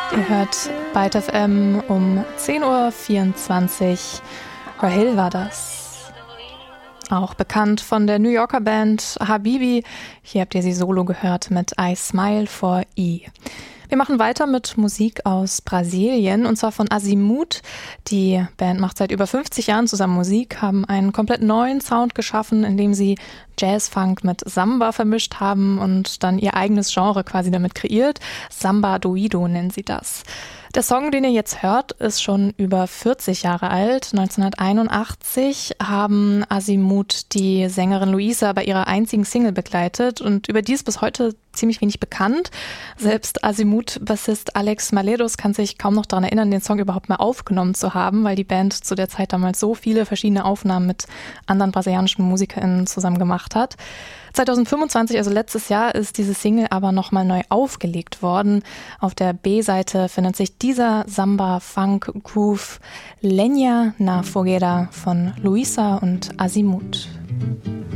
Ihr hört Byte FM um 10.24 Uhr. Rahel war das. Auch bekannt von der New Yorker Band Habibi. Hier habt ihr sie solo gehört mit I Smile for E. Wir machen weiter mit Musik aus Brasilien und zwar von Azimuth. Die Band macht seit über 50 Jahren zusammen Musik, haben einen komplett neuen Sound geschaffen, indem sie Jazz-Funk mit Samba vermischt haben und dann ihr eigenes Genre quasi damit kreiert. Samba Doido nennen sie das. Der Song, den ihr jetzt hört, ist schon über 40 Jahre alt. 1981 haben Azimuth die Sängerin Luisa bei ihrer einzigen Single begleitet und über die ist bis heute ziemlich wenig bekannt. Selbst Azimuth-Bassist Alex Maledos kann sich kaum noch daran erinnern, den Song überhaupt mal aufgenommen zu haben, weil die Band zu der Zeit damals so viele verschiedene Aufnahmen mit anderen brasilianischen MusikerInnen zusammen gemacht hat. 2025, also letztes Jahr, ist diese Single aber nochmal neu aufgelegt worden. Auf der B-Seite findet sich dieser Samba-Funk-Groove Lenha na Fogueira von Luisa und Azimuth.